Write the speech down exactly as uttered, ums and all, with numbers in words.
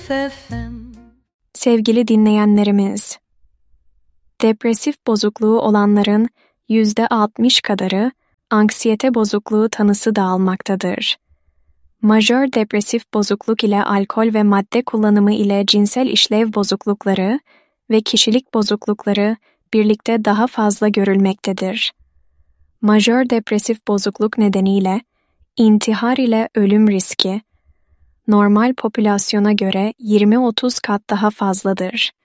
F M. Sevgili dinleyenlerimiz, depresif bozukluğu olanların yüzde altmış kadarı anksiyete bozukluğu tanısı da almaktadır. Majör depresif bozukluk ile alkol ve madde kullanımı ile cinsel işlev bozuklukları ve kişilik bozuklukları birlikte daha fazla görülmektedir. Majör depresif bozukluk nedeniyle intihar ile ölüm riski normal popülasyona göre yirmi otuz kat daha fazladır.